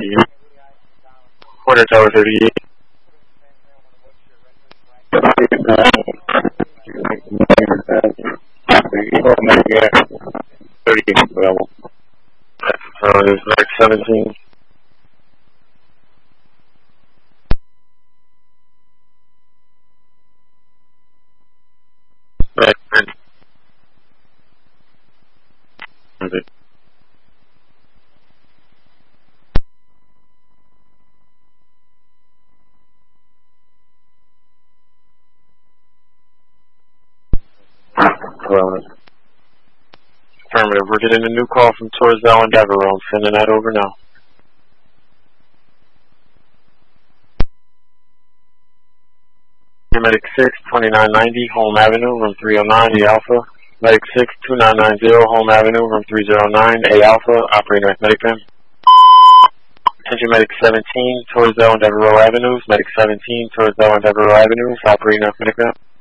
Quarter Tower 38. Level. This is Medic 17. Medic 10. Affirmative. We're getting a new call from Torresville and Devereaux. I'm sending that over now. Medic 6, 2990, Home Avenue, room 309, A Alpha. Medic 6, 2990, Home Avenue, room 309, A Alpha, operating with Medic Pim. Attention Medic 17, Torresville and Devereaux Avenues. Medic 17, Torresville and Devereaux Avenues, operating with Medic Pim.